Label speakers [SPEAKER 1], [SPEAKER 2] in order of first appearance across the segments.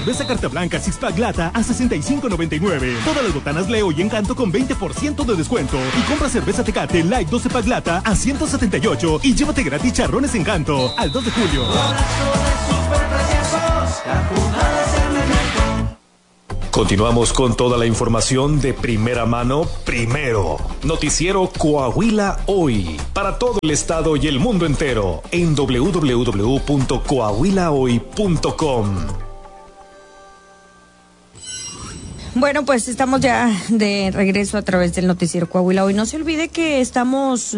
[SPEAKER 1] cerveza Carta Blanca Six Pack Lata a $65.99. Todas las botanas Leo y Encanto con 20% de descuento. Y compra cerveza Tecate Light 12 Pack Lata a $178 y llévate gratis charrones Encanto al 2 de julio.
[SPEAKER 2] Continuamos con toda la información de primera mano, primero. Noticiero Coahuila Hoy, para todo el estado y el mundo entero, en www.coahuilahoy.com.
[SPEAKER 3] Bueno, pues estamos ya de regreso a través del noticiero Coahuila Hoy. No se olvide que estamos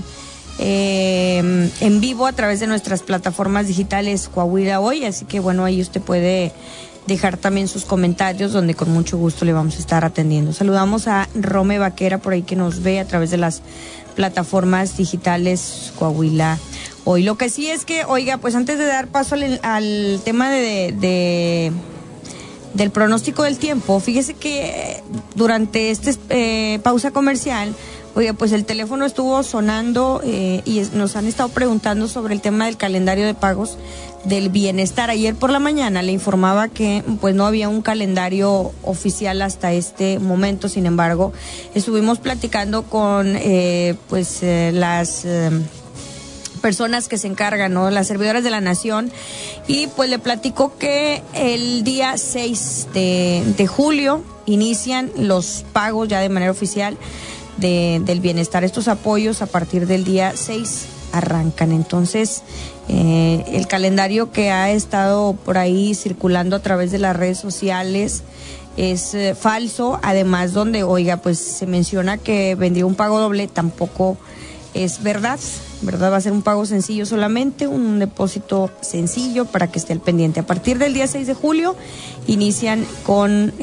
[SPEAKER 3] en vivo a través de nuestras plataformas digitales Coahuila Hoy, así que bueno, ahí usted puede dejar también sus comentarios, donde con mucho gusto le vamos a estar atendiendo. Saludamos a Rome Vaquera por ahí, que nos ve a través de las plataformas digitales Coahuila Hoy. Lo que sí es que, oiga, pues antes de dar paso al tema del pronóstico del tiempo, fíjese que durante pausa comercial, oiga, pues el teléfono estuvo sonando y nos han estado preguntando sobre el tema del calendario de pagos del bienestar. Ayer por la mañana le informaba que pues no había un calendario oficial hasta este momento. Sin embargo, estuvimos platicando con las personas que se encargan, ¿no?, las servidoras de la nación, y pues le platicó que el día 6 de julio inician los pagos ya de manera oficial del bienestar. Estos apoyos a partir del día 6 arrancan. Entonces, el calendario que ha estado por ahí circulando a través de las redes sociales es falso, además donde, oiga, pues se menciona que vendría un pago doble, tampoco es verdad, va a ser un pago sencillo solamente, un depósito sencillo para que esté al pendiente. A partir del día 6 de julio inician con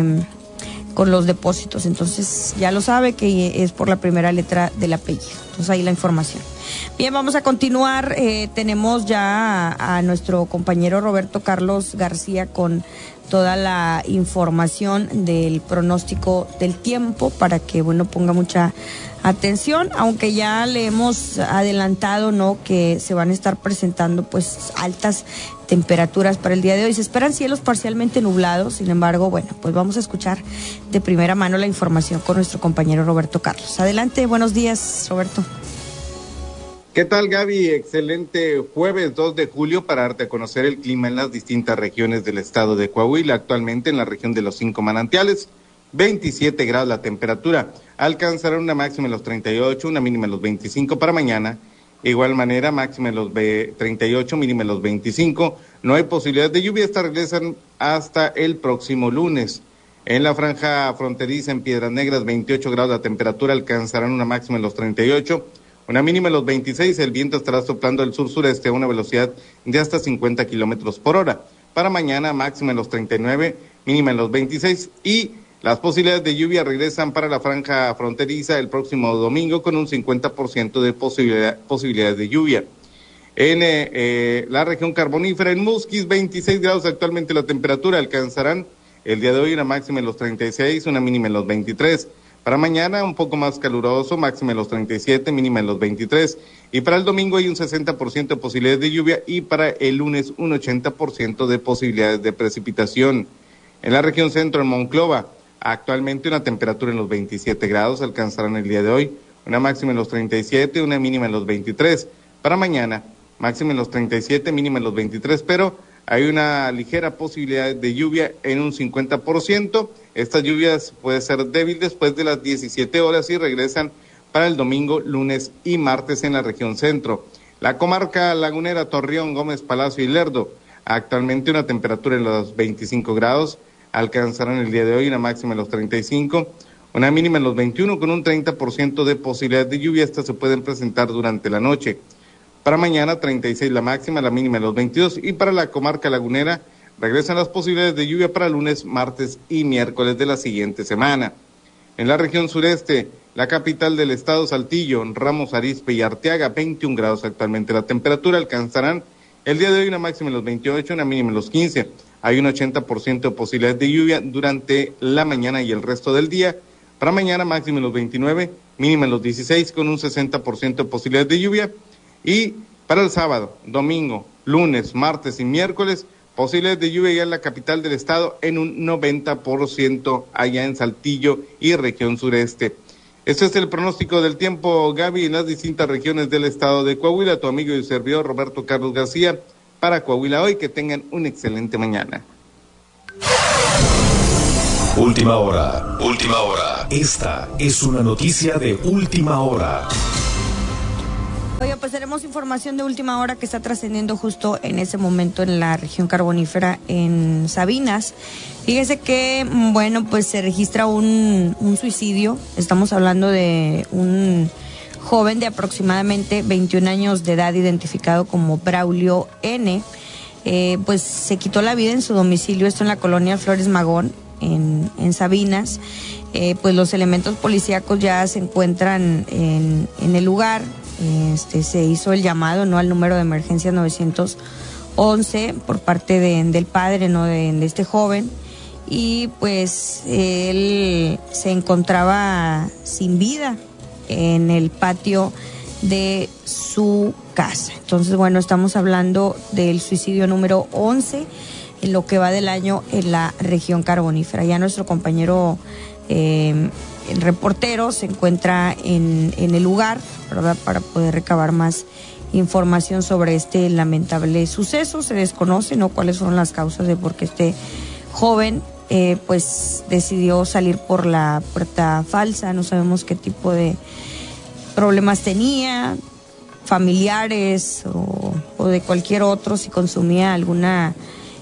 [SPEAKER 3] los depósitos, entonces ya lo sabe que es por la primera letra del apellido. Entonces ahí la información. Bien, vamos a continuar. Tenemos ya a nuestro compañero Roberto Carlos García con toda la información del pronóstico del tiempo para que, bueno, ponga mucha atención, aunque ya le hemos adelantado, ¿no?, que se van a estar presentando pues altas temperaturas para el día de hoy. Se esperan cielos parcialmente nublados. Sin embargo, bueno, pues vamos a escuchar de primera mano la información con nuestro compañero Roberto Carlos. Adelante, buenos días, Roberto.
[SPEAKER 4] ¿Qué tal, Gaby? Excelente jueves 2 de julio para darte a conocer el clima en las distintas regiones del estado de Coahuila. Actualmente en la región de los 5 manantiales, 27 grados la temperatura. Alcanzará una máxima en los 38, una mínima en los 25 para mañana. Igual manera, máxima en los 38, mínima en los 25. No hay posibilidad de lluvia, estas regresan hasta el próximo lunes. En la franja fronteriza en Piedras Negras, 28 grados la temperatura, alcanzarán una máxima en los 38. Una mínima en los 26, el viento estará soplando del sur-sureste a una velocidad de hasta 50 kilómetros por hora. Para mañana, máxima en los 39, mínima en los 26, y las posibilidades de lluvia regresan para la franja fronteriza el próximo domingo con un 50% de posibilidades de lluvia. En la región carbonífera, en Musquis, 26 grados actualmente la temperatura, alcanzarán el día de hoy una máxima en los 36, una mínima en los 23. Para mañana un poco más caluroso, máxima en los 37, mínima en los 23. Y para el domingo hay un 60% de posibilidades de lluvia y para el lunes un 80% de posibilidades de precipitación. En la región centro, en Monclova, actualmente una temperatura en los 27 grados, alcanzarán el día de hoy una máxima en los 37, una mínima en los 23. Para mañana, máxima en los 37, mínima en los 23, pero hay una ligera posibilidad de lluvia en un 50%. Estas lluvias pueden ser débiles después de las 17 horas y regresan para el domingo, lunes y martes en la región centro. La comarca lagunera, Torreón, Gómez Palacio y Lerdo, actualmente una temperatura en los 25 grados, alcanzarán el día de hoy una máxima en los 35, una mínima en los 21 con un 30% de posibilidad de lluvia. Estas se pueden presentar durante la noche. Para mañana 36 la máxima, la mínima en los 22, y para la comarca lagunera regresan las posibilidades de lluvia para lunes, martes y miércoles de la siguiente semana. En la región sureste, la capital del estado, Saltillo, Ramos Arizpe y Arteaga, 21 grados actualmente la temperatura, alcanzarán el día de hoy una máxima en los 28, una mínima en los 15. Hay un 80% de posibilidades de lluvia durante la mañana y el resto del día. Para mañana máxima en los 29, mínima en los 16 con un 60% de posibilidades de lluvia. Y para el sábado, domingo, lunes, martes y miércoles, Posibilidades de lluvia ya en la capital del estado en un 90% allá en Saltillo y región sureste. Este es el pronóstico del tiempo, Gaby, en las distintas regiones del estado de Coahuila. Tu amigo y servidor Roberto Carlos García para Coahuila Hoy. Que tengan una excelente mañana.
[SPEAKER 2] Última hora, última hora. Esta es una noticia de última hora.
[SPEAKER 3] Oye, pues tenemos información de última hora que está trascendiendo justo en ese momento en la región carbonífera en Sabinas. Fíjese que, bueno, pues se registra un suicidio. Estamos hablando de un joven de aproximadamente 21 años de edad identificado como Braulio N. Pues se quitó la vida en su domicilio, esto en la colonia Flores Magón, en Sabinas. Pues los elementos policíacos ya se encuentran en el lugar. Se hizo el llamado, ¿no?, al número de emergencia 911 por parte del padre, ¿no?, de este joven, y pues él se encontraba sin vida en el patio de su casa. Entonces, bueno, estamos hablando del suicidio número 11 en lo que va del año en la región carbonífera. Ya nuestro compañero el reportero se encuentra en el lugar, ¿verdad?, para poder recabar más información sobre este lamentable suceso. Se desconoce, ¿no?, cuáles son las causas de por qué este joven pues decidió salir por la puerta falsa. No sabemos qué tipo de problemas tenía, familiares o de cualquier otro, si consumía alguna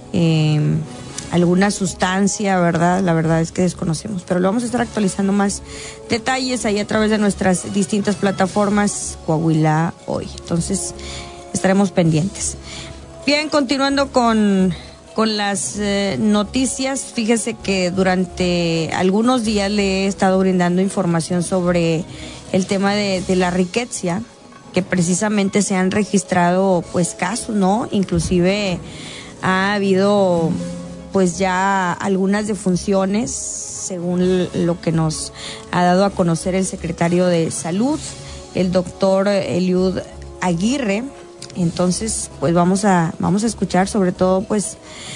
[SPEAKER 3] sustancia, ¿verdad? La verdad es que desconocemos, pero lo vamos a estar actualizando más detalles ahí a través de nuestras distintas plataformas Coahuila Hoy. Entonces, estaremos pendientes. Bien, continuando con las noticias, fíjese que durante algunos días le he estado brindando información sobre el tema de la riqueza, que precisamente se han registrado pues casos, ¿no? Inclusive ha habido pues ya algunas defunciones, según lo que nos ha dado a conocer el secretario de Salud, el doctor Eliud Aguirre. Entonces, pues vamos a escuchar, sobre todo pues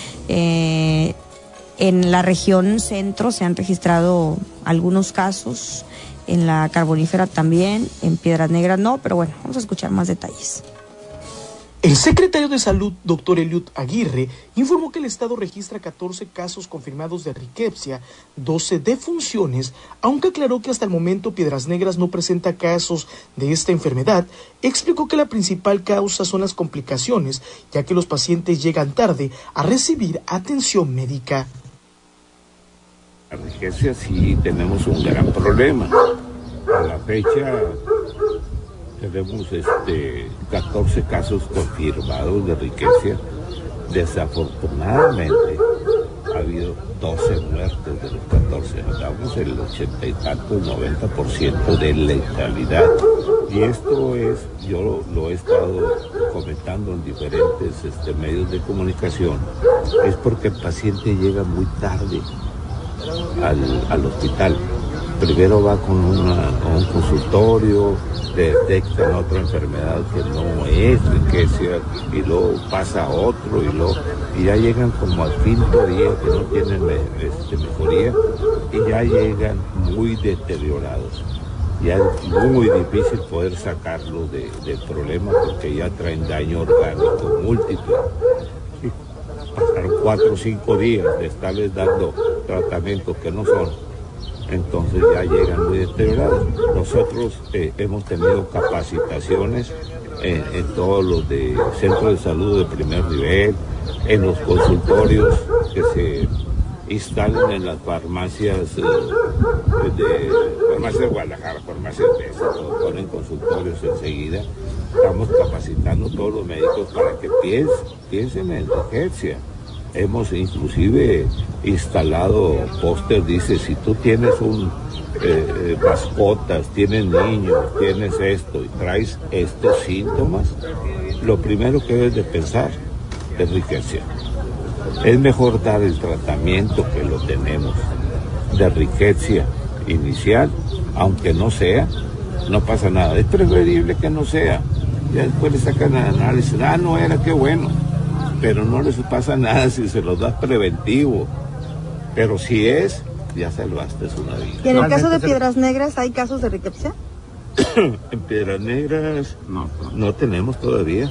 [SPEAKER 3] en la región centro se han registrado algunos casos, en la carbonífera también, en Piedras Negras no, pero bueno, vamos a escuchar más detalles.
[SPEAKER 5] El secretario de Salud, doctor Eliud Aguirre, informó que el estado registra 14 casos confirmados de riqueza, 12 defunciones, aunque aclaró que hasta el momento Piedras Negras no presenta casos de esta enfermedad. Explicó que la principal causa son las complicaciones, ya que los pacientes llegan tarde a recibir atención médica.
[SPEAKER 6] La riqueza sí tenemos un gran problema. A la fecha tenemos 14 casos confirmados de riqueza. Desafortunadamente ha habido 12 muertes de los 14. Estamos en el 80 y tanto, 90% de letalidad. Y esto es, yo lo he estado comentando en diferentes medios de comunicación, es porque el paciente llega muy tarde al hospital. Primero va con un consultorio, detectan otra enfermedad que no es riqueza, y luego pasa a otro, y ya llegan como al quinto día que no tienen mejoría, y ya llegan muy deteriorados. Ya es muy difícil poder sacarlos del problema porque ya traen daño orgánico múltiple. Pasaron 4 o 5 días de estarles dando tratamientos que no son, entonces ya llegan muy deteriorados. Nosotros hemos tenido capacitaciones en todos los de centros de salud de primer nivel, en los consultorios que se instalan en las farmacias de Guadalajara, farmacias de esas, ponen consultorios enseguida. Estamos capacitando a todos los médicos para que piensen en urgencia. Hemos inclusive instalado póster, dice, si tú tienes mascotas, tienes niños, tienes esto y traes estos síntomas, lo primero que debes de pensar es riqueza. Es mejor dar el tratamiento que lo tenemos de riqueza inicial, aunque no sea, no pasa nada. Es preferible que no sea. Ya después le sacan el análisis, no era, qué bueno. pero no les pasa nada si se los das preventivo. Pero si es, ya salvaste una vida.
[SPEAKER 7] ¿Y en el caso de Piedras Negras hay casos de rickettsia?
[SPEAKER 6] En Piedras Negras no tenemos todavía.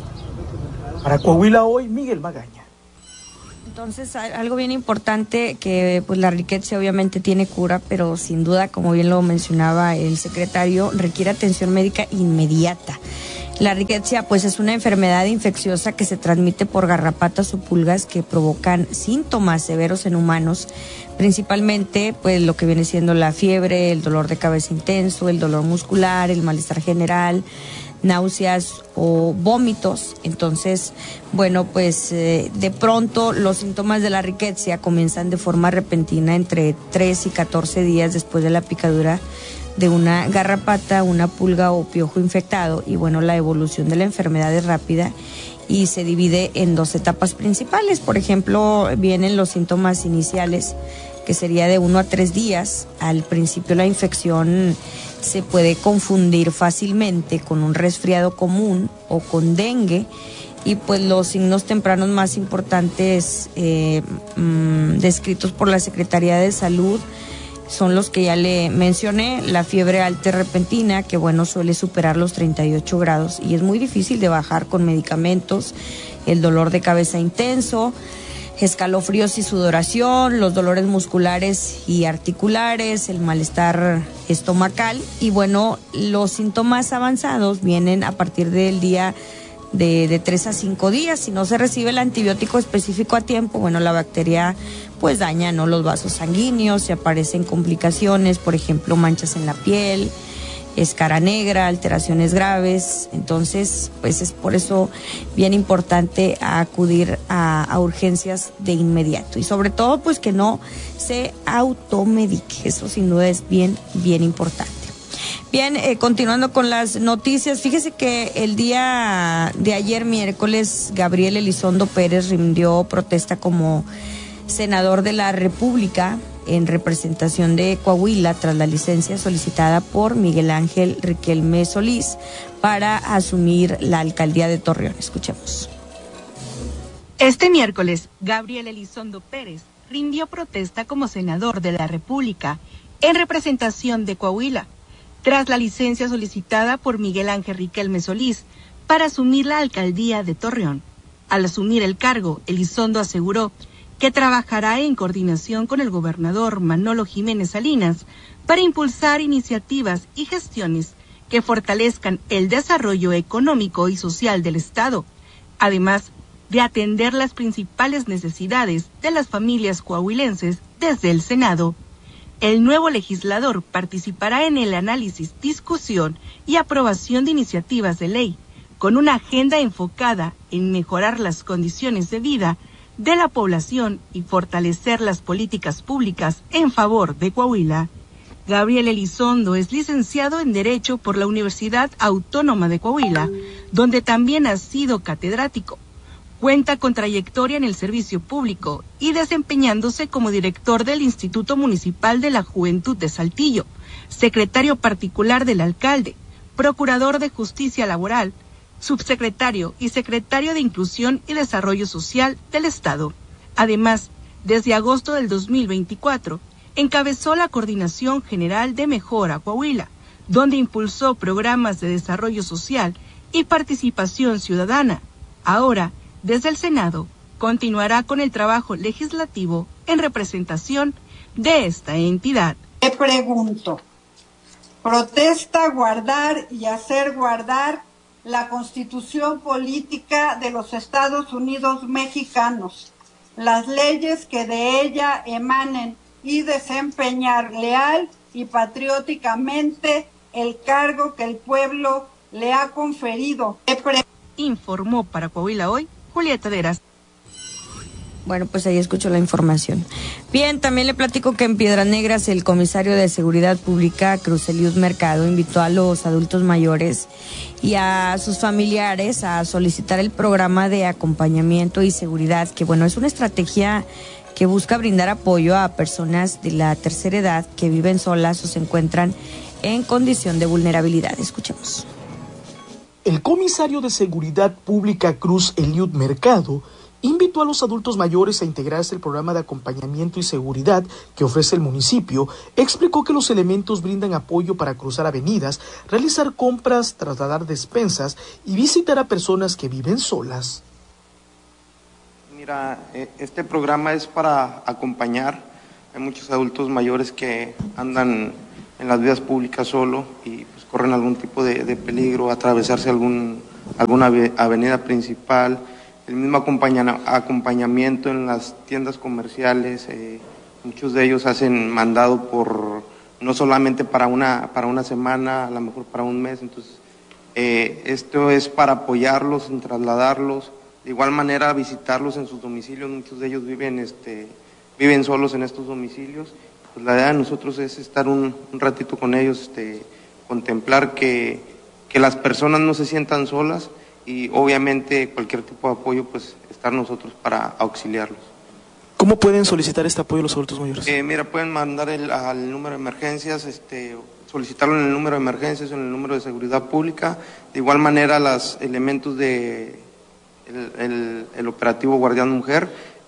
[SPEAKER 5] Para Coahuila Hoy, Miguel Magaña.
[SPEAKER 3] Entonces, algo bien importante, que pues la rickettsia obviamente tiene cura, pero sin duda, como bien lo mencionaba el secretario, requiere atención médica inmediata. La rickettsia pues es una enfermedad infecciosa que se transmite por garrapatas o pulgas que provocan síntomas severos en humanos, principalmente pues lo que viene siendo la fiebre, el dolor de cabeza intenso, el dolor muscular, el malestar general, náuseas o vómitos. Entonces, bueno, pues de pronto los síntomas de la rickettsia comienzan de forma repentina entre 3 y 14 días después de la picadura de una garrapata, una pulga o piojo infectado. Y bueno, la evolución de la enfermedad es rápida y se divide en 2 etapas principales. Por ejemplo, vienen los síntomas iniciales, que sería de 1 a 3 días. Al principio la infección se puede confundir fácilmente con un resfriado común o con dengue, y pues los signos tempranos más importantes descritos por la Secretaría de Salud son los que ya le mencioné: la fiebre alta y repentina, que bueno, suele superar los 38 grados y es muy difícil de bajar con medicamentos; el dolor de cabeza intenso, escalofríos y sudoración, los dolores musculares y articulares, el malestar estomacal. Y bueno, los síntomas avanzados vienen a partir del día de 3 a 5 días. Si no se recibe el antibiótico específico a tiempo, bueno, la bacteria pues daña, ¿no?, los vasos sanguíneos, se aparecen complicaciones, por ejemplo, manchas en la piel, escara negra, alteraciones graves. Entonces, pues es por eso bien importante acudir a urgencias de inmediato, y sobre todo pues que no se automedique. Eso sin duda es bien importante. Bien, continuando con las noticias, fíjese que el día de ayer, miércoles, Gabriel Elizondo Pérez rindió protesta como senador de la República en representación de Coahuila tras la licencia solicitada por Miguel Ángel Riquelme Solís para asumir la alcaldía de Torreón. Escuchemos.
[SPEAKER 8] Este miércoles, Gabriel Elizondo Pérez rindió protesta como senador de la República en representación de Coahuila tras la licencia solicitada por Miguel Ángel Riquelme Solís para asumir la alcaldía de Torreón. Al asumir el cargo, Elizondo aseguró que trabajará en coordinación con el gobernador Manolo Jiménez Salinas para impulsar iniciativas y gestiones que fortalezcan el desarrollo económico y social del Estado, además de atender las principales necesidades de las familias coahuilenses desde el Senado. El nuevo legislador participará en el análisis, discusión y aprobación de iniciativas de ley, con una agenda enfocada en mejorar las condiciones de vida de la población y fortalecer las políticas públicas en favor de Coahuila. Gabriel Elizondo es licenciado en Derecho por la Universidad Autónoma de Coahuila, donde también ha sido catedrático. Cuenta con trayectoria en el servicio público y desempeñándose como director del Instituto Municipal de la Juventud de Saltillo, secretario particular del alcalde, procurador de Justicia Laboral, subsecretario y secretario de Inclusión y Desarrollo Social del Estado. Además, desde agosto del 2024, encabezó la Coordinación General de Mejora Coahuila, donde impulsó programas de desarrollo social y participación ciudadana. Ahora, desde el Senado, continuará con el trabajo legislativo en representación de esta entidad.
[SPEAKER 9] Te pregunto, ¿protesta guardar y hacer guardar la Constitución Política de los Estados Unidos Mexicanos, las leyes que de ella emanen, y desempeñar leal y patrióticamente el cargo que el pueblo le ha conferido?
[SPEAKER 8] Informó para Coahuila Hoy, Julieta Deras.
[SPEAKER 3] Bueno, pues ahí escucho la información. Bien, también le platico que en Piedras Negras el comisario de Seguridad Pública, Cruz Eliud Mercado, invitó a los adultos mayores y a sus familiares a solicitar el programa de acompañamiento y seguridad, que bueno, es una estrategia que busca brindar apoyo a personas de la tercera edad que viven solas o se encuentran en condición de vulnerabilidad. Escuchemos.
[SPEAKER 5] El comisario de Seguridad Pública, Cruz Eliud Mercado, invitó a los adultos mayores a integrarse al programa de acompañamiento y seguridad que ofrece el municipio. Explicó que los elementos brindan apoyo para cruzar avenidas, realizar compras, trasladar despensas y visitar a personas que viven solas.
[SPEAKER 10] Mira, este programa es para acompañar. Hay muchos adultos mayores que andan en las vías públicas solo y pues corren algún tipo de peligro, atravesarse alguna avenida principal, el mismo acompañamiento en las tiendas comerciales. Muchos de ellos hacen mandado no solamente para una semana, a lo mejor para un mes. Entonces esto es para apoyarlos, en trasladarlos, de igual manera visitarlos en sus domicilios. Muchos de ellos viven solos en estos domicilios. Pues la idea de nosotros es estar un ratito con ellos, contemplar que las personas no se sientan solas y obviamente cualquier tipo de apoyo, pues estar nosotros para auxiliarlos.
[SPEAKER 5] ¿Cómo pueden solicitar este apoyo los adultos mayores?
[SPEAKER 10] Mira, pueden mandar al número de emergencias, solicitarlo en el número de emergencias o en el número de seguridad pública. De igual manera, los elementos de el operativo Guardián Mujer,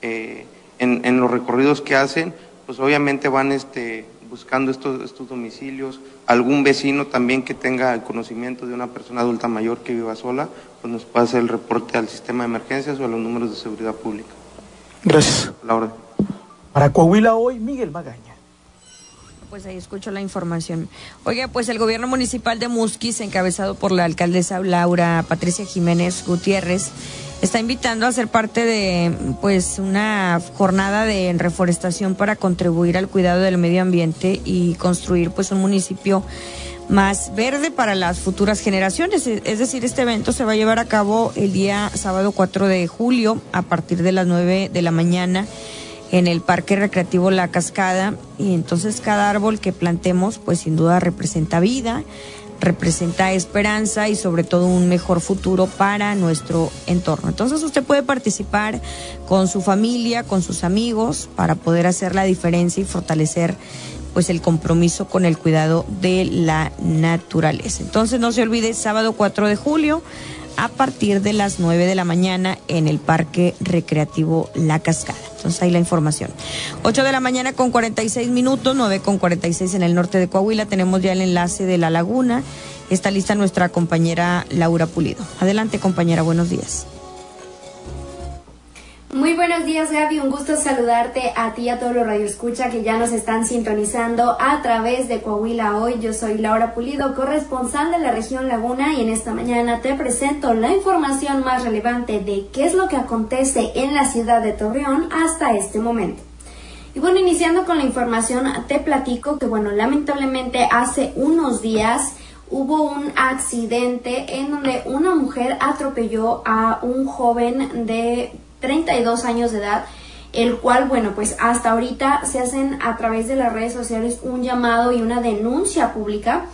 [SPEAKER 10] en los recorridos que hacen, pues obviamente van buscando estos domicilios. Algún vecino también que tenga el conocimiento de una persona adulta mayor que viva sola, pues nos puede hacer el reporte al sistema de emergencias o a los números de seguridad pública.
[SPEAKER 5] Gracias.
[SPEAKER 10] La orden.
[SPEAKER 5] Para Coahuila Hoy, Miguel Magaña.
[SPEAKER 3] Pues ahí escucho la información. Oiga, pues el gobierno municipal de Musquis, encabezado por la alcaldesa Laura Patricia Jiménez Gutiérrez, está invitando a ser parte de pues una jornada de reforestación para contribuir al cuidado del medio ambiente y construir pues un municipio más verde para las futuras generaciones. Es decir, este evento se va a llevar a cabo el día sábado 4 de julio a partir de las 9 de la mañana en el Parque Recreativo La Cascada, y entonces cada árbol que plantemos pues sin duda representa vida, representa esperanza y sobre todo un mejor futuro para nuestro entorno. Entonces usted puede participar con su familia, con sus amigos, para poder hacer la diferencia y fortalecer pues el compromiso con el cuidado de la naturaleza. Entonces no se olvide, sábado 4 de julio a partir de las 9 de la mañana en el Parque Recreativo La Cascada. Entonces ahí la información. 8 de la mañana con 46 minutos, 9 con 46 en el norte de Coahuila. Tenemos ya el enlace de La Laguna. Está lista nuestra compañera Laura Pulido. Adelante, compañera, buenos días.
[SPEAKER 11] Muy buenos días, Gaby, un gusto saludarte a ti y a todos los radioescucha que ya nos están sintonizando a través de Coahuila Hoy. Yo soy Laura Pulido, corresponsal de la región Laguna, y en esta mañana te presento la información más relevante de qué es lo que acontece en la ciudad de Torreón hasta este momento. Y bueno, iniciando con la información, te platico que lamentablemente hace unos días hubo un accidente en donde una mujer atropelló a un joven de 32 años de edad, el cual, pues hasta ahorita se hacen a través de las redes sociales un llamado y una denuncia pública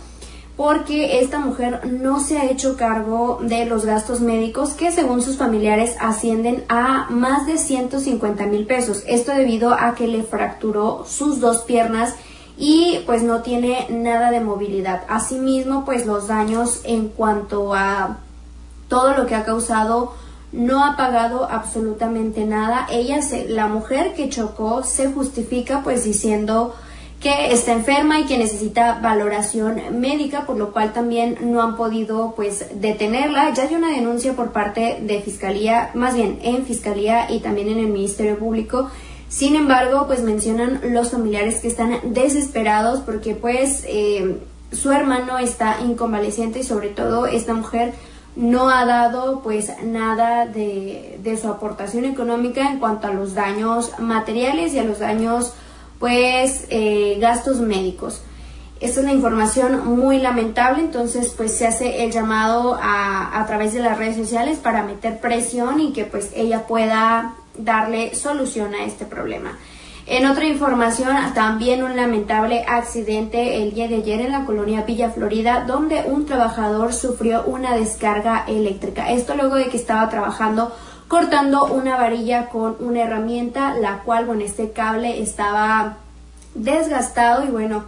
[SPEAKER 11] porque esta mujer no se ha hecho cargo de los gastos médicos que según sus familiares ascienden a más de 150,000 pesos. Esto debido a que le fracturó sus dos piernas y pues no tiene nada de movilidad. Asimismo, pues los daños en cuanto a todo lo que ha causado, no ha pagado absolutamente nada. La mujer que chocó se justifica pues diciendo que está enferma y que necesita valoración médica, por lo cual también no han podido pues detenerla. Ya hay una denuncia por parte de Fiscalía, más bien en Fiscalía y también en el Ministerio Público. Sin embargo, pues mencionan los familiares que están desesperados porque pues su hermano está inconvaleciente y sobre todo esta mujer no ha dado pues nada de su aportación económica en cuanto a los daños materiales y a los daños pues gastos médicos. Esta es la información muy lamentable. Entonces pues se hace el llamado a través de las redes sociales para meter presión y que pues ella pueda darle solución a este problema. En otra información, también un lamentable accidente el día de ayer en la colonia Villa Florida, donde un trabajador sufrió una descarga eléctrica. Esto luego de que estaba trabajando cortando una varilla con una herramienta, la cual, este cable estaba desgastado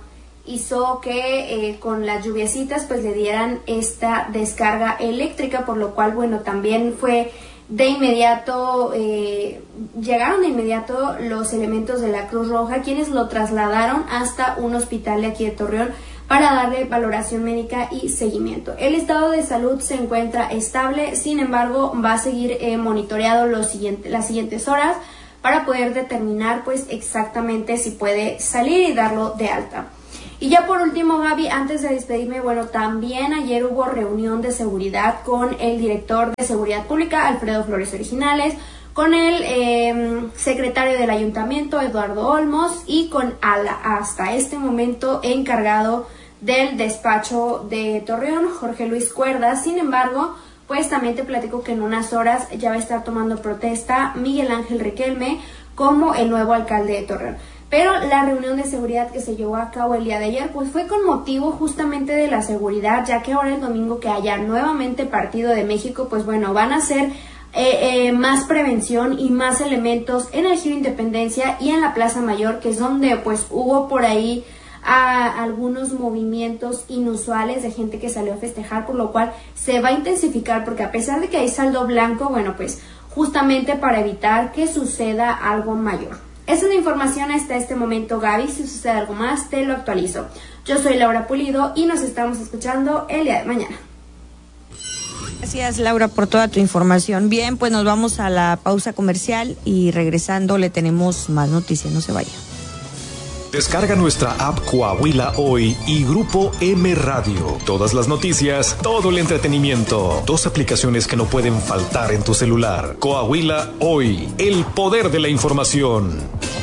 [SPEAKER 11] y hizo que con las lluviecitas pues le dieran esta descarga eléctrica, por lo cual también fue de inmediato, llegaron de inmediato los elementos de la Cruz Roja, quienes lo trasladaron hasta un hospital de aquí de Torreón para darle valoración médica y seguimiento. El estado de salud se encuentra estable, sin embargo va a seguir monitoreado las siguientes horas para poder determinar pues exactamente si puede salir y darlo de alta. Y ya por último, Gaby, antes de despedirme, bueno, también ayer hubo reunión de seguridad con el director de Seguridad Pública, Alfredo Flores Originales, con el secretario del ayuntamiento, Eduardo Olmos, y con hasta este momento encargado del despacho de Torreón, Jorge Luis Cuerdas. Sin embargo, pues también te platico que en unas horas ya va a estar tomando protesta Miguel Ángel Riquelme como el nuevo alcalde de Torreón. Pero la reunión de seguridad que se llevó a cabo el día de ayer, pues fue con motivo justamente de la seguridad, ya que ahora el domingo que haya nuevamente partido de México, pues bueno, van a hacer más prevención y más elementos en el Giro Independencia y en la Plaza Mayor, que es donde pues hubo por ahí algunos movimientos inusuales de gente que salió a festejar, por lo cual se va a intensificar, porque a pesar de que hay saldo blanco, bueno, pues justamente para evitar que suceda algo mayor. Esa es la información hasta este momento, Gaby. Si sucede algo más, te lo actualizo. Yo soy Laura Pulido y nos estamos escuchando el día de mañana.
[SPEAKER 3] Gracias, Laura, por toda tu información. Bien, pues nos vamos a la pausa comercial y regresando le tenemos más noticias. No se vaya.
[SPEAKER 2] Descarga nuestra app Coahuila Hoy y Grupo M Radio. Todas las noticias, todo el entretenimiento. 2 aplicaciones que no pueden faltar en tu celular. Coahuila Hoy, el poder de la información.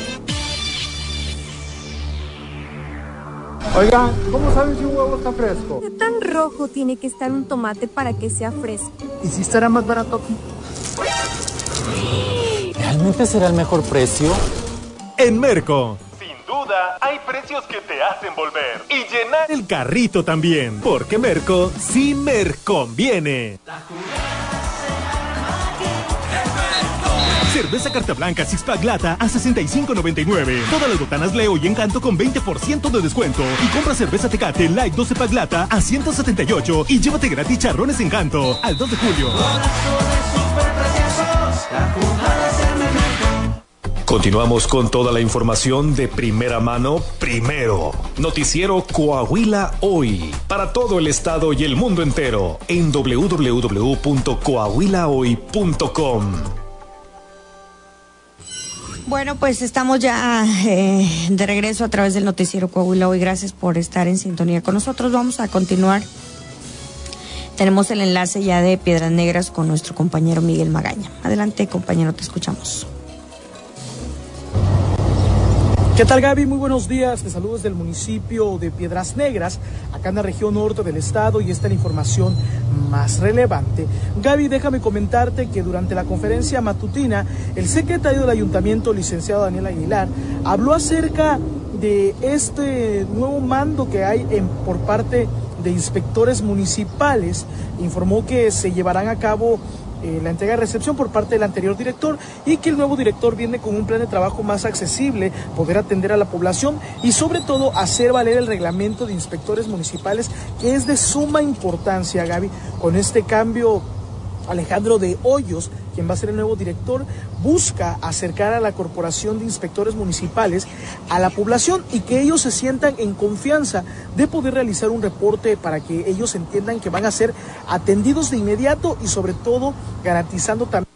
[SPEAKER 12] Oigan, ¿cómo saben si un huevo está fresco?
[SPEAKER 13] ¿Qué tan rojo tiene que estar un tomate para que sea fresco?
[SPEAKER 12] ¿Y si estará más barato aquí?
[SPEAKER 14] ¿Realmente será el mejor precio?
[SPEAKER 1] En Merco. Hay precios que te hacen volver y llenar el carrito también, porque Merco sí Merconviene. Cerveza Carta Blanca Six Pack Lata a $65.99. Todas las botanas Leo y Encanto con 20% de descuento. Y compra cerveza Tecate Light 12 Pack Lata a $178 y llévate gratis charrones Encanto al 2 de julio.
[SPEAKER 2] Continuamos con toda la información de primera mano, primero. Noticiero Coahuila Hoy, para todo el estado y el mundo entero, en www.coahuilahoy.com.
[SPEAKER 3] Bueno, pues estamos ya de regreso a través del noticiero Coahuila Hoy. Gracias por estar en sintonía con nosotros. Vamos a continuar. Tenemos el enlace ya de Piedras Negras con nuestro compañero Miguel Magaña. Adelante, compañero, te escuchamos.
[SPEAKER 5] ¿Qué tal, Gaby? Muy buenos días. Te saludo desde el municipio de Piedras Negras, acá en la región norte del estado, y esta es la información más relevante. Gaby, déjame comentarte que durante la conferencia matutina, el secretario del ayuntamiento, licenciado Daniel Aguilar, habló acerca de este nuevo mando que hay por parte de inspectores municipales. Informó que se llevarán a cabo la entrega de recepción por parte del anterior director y que el nuevo director viene con un plan de trabajo más accesible, poder atender a la población y sobre todo hacer valer el reglamento de inspectores municipales, que es de suma importancia, Gaby. Con este cambio, Alejandro de Hoyos, quien va a ser el nuevo director, busca acercar a la corporación de inspectores municipales a la población y que ellos se sientan en confianza de poder realizar un reporte para que ellos entiendan que van a ser atendidos de inmediato y sobre todo garantizando también